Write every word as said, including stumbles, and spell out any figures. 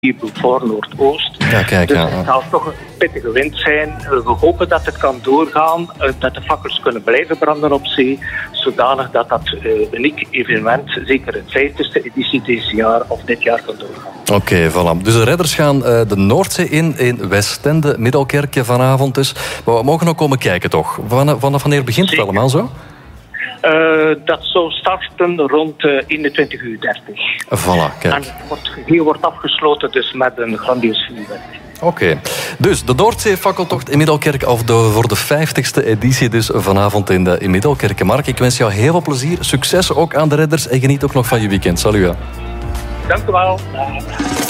voor Noordoost. Ja, kijk, dus ja. het zal toch een pittige wind zijn. We hopen dat het kan doorgaan, dat de fakkels kunnen blijven branden op zee, zodanig dat dat uh, uniek evenement, zeker het vijftigste editie dit jaar of dit jaar, kan doorgaan. Oké, okay, voilà. Dus de redders gaan uh, de Noordzee in, in Westende, Middelkerke vanavond dus. Maar we mogen ook komen kijken, toch? Vanaf, vanaf wanneer begint het allemaal zo? Uh, dat zou starten rond uh, eenentwintig uur dertig. Voilà, kijk. En het wordt, geheel wordt afgesloten dus met een grandioos vuurwerk. Oké. Okay. Dus de Noordzeefakkeltocht in Middelkerke, of de, voor de vijftigste editie dus vanavond in, de, in Middelkerke. Mark, ik wens jou heel veel plezier, succes ook aan de redders en geniet ook nog van je weekend. Salut. Dank u wel.